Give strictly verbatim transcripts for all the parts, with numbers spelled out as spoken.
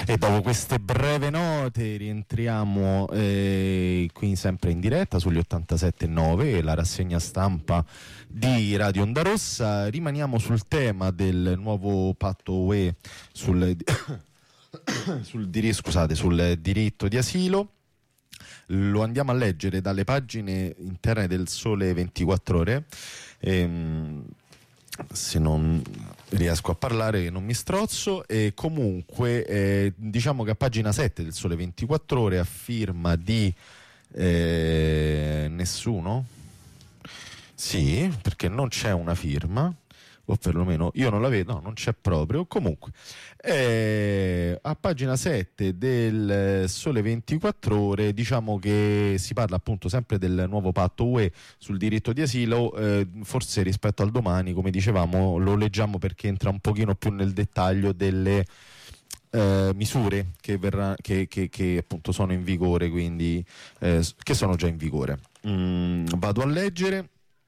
E dopo queste breve note rientriamo eh, qui sempre in diretta sugli ottantasette virgola nove, la rassegna stampa di Radio Onda Rossa. Rimaniamo sul tema del nuovo patto U E sul, sul, dir- scusate, sul diritto di asilo. Lo andiamo a leggere dalle pagine interne del Sole ventiquattro Ore. Ehm, se non riesco a parlare non mi strozzo. E comunque eh, diciamo che a pagina sette del Sole ventiquattro Ore, a firma di eh, nessuno, sì, perché non c'è una firma, o perlomeno io non la vedo, no, non c'è proprio. Comunque eh, a pagina sette del Sole ventiquattro Ore diciamo che si parla appunto sempre del nuovo patto U E sul diritto di asilo. Eh, forse rispetto al Domani, come dicevamo, lo leggiamo perché entra un pochino più nel dettaglio delle eh, misure che, verrà, che, che, che appunto sono in vigore, quindi eh, che sono già in vigore. Mm, vado a leggere.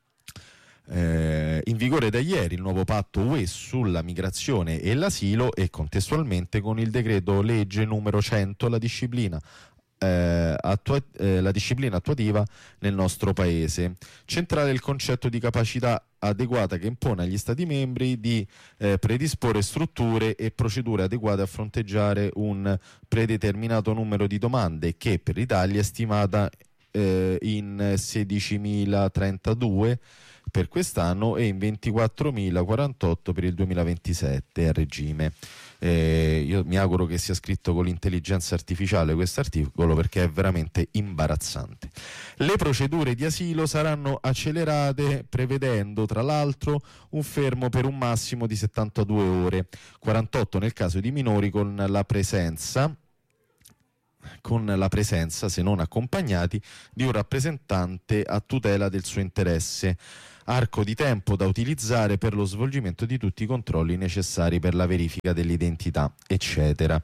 Eh, in vigore da ieri il nuovo patto U E sulla migrazione e l'asilo, e contestualmente con il decreto legge numero cento la disciplina eh, attua- eh, la disciplina attuativa nel nostro paese. Centrale il concetto di capacità adeguata che impone agli Stati membri di eh, predisporre strutture e procedure adeguate a fronteggiare un predeterminato numero di domande che per l'Italia è stimata eh, in sedicimilatrentadue per quest'anno e in ventiquattromilaquarantotto per il duemilaventisette a regime. Eh, io mi auguro che sia scritto con l'intelligenza artificiale questo articolo, perché è veramente imbarazzante. Le procedure di asilo saranno accelerate, prevedendo tra l'altro un fermo per un massimo di settantadue ore, quarantotto nel caso di minori con la presenza con la presenza, se non accompagnati, di un rappresentante a tutela del suo interesse. Arco di tempo da utilizzare per lo svolgimento di tutti i controlli necessari per la verifica dell'identità, eccetera.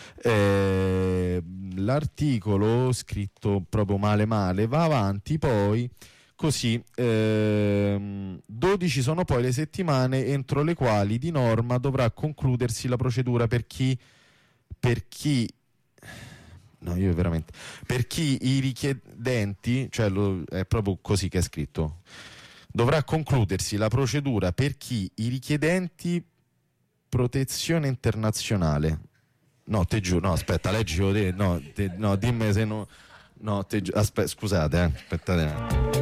Eh, l'articolo, scritto proprio male male, va avanti poi così. ehm, dodici sono poi le settimane entro le quali di norma dovrà concludersi la procedura per chi per chi no io veramente per chi i richiedenti, cioè lo, è proprio così che è scritto, dovrà concludersi la procedura per chi i richiedenti protezione internazionale. No, te giuro, no, aspetta, leggilo te, no, te, no, dimmi se no, no, te, aspetta, scusate, eh, aspettate.